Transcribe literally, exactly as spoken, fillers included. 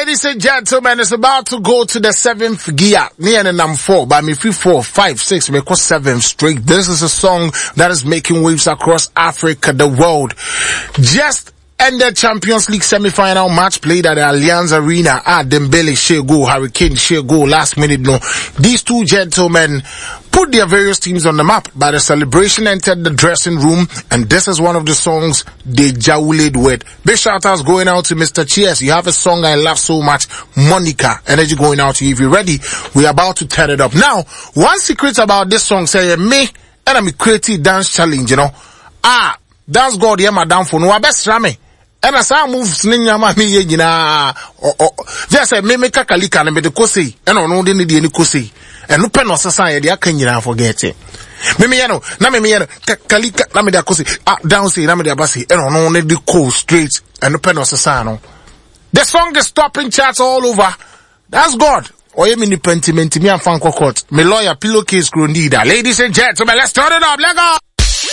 Ladies and gentlemen, it's about to go to the seventh gear. Me and I'm four, but me three, four, five, six, me call seven straight. This is a song that is making waves across Africa, the world. Just ended Champions League semi-final match played at the Allianz Arena. Ah, Dembele share goal, Hurricane share goal, last minute no. These two gentlemen put their various teams on the map, but the celebration entered the dressing room, and this is one of the songs they jowled with. Big shout outs going out to Mister Cheers. You have a song I love so much, Monica. Energy going out to you. If you're ready, we're about to turn it up. Now, one secret about this song, say me, and I'm a creative dance challenge, you know. Ah, dance God, yeah, madam, for no, I best rame. And as I move sninya mami ye nyina just say me me kakalika na me de kosi and ono de ne de ni kosi and no pen no sesa ye de aka nyina forget it me me ye no na me me ye no kakalika na me de kosi ah down say na me de abasi and ono ne de cool straight and no pen no sesa no. The song is topping charts all over. That's God. Oye me ni pentiment me am fan court. Me lawyer pillowcase grow need. Ladies and gentlemen, let's turn it up. Let go.